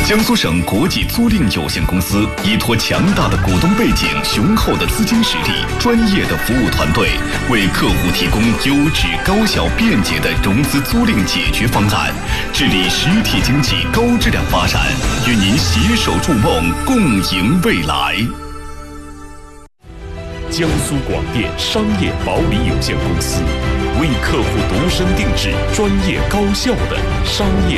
江苏省国际租赁有限公司依托强大的股东背景、雄厚的资金实力、专业的服务团队，为客户提供优质、高效、便捷的融资租赁解决方案，致力实体经济高质量发展，与您携手筑梦，共赢未来。 江苏广电商业保理有限公司为客户度身定制、专业高效的商业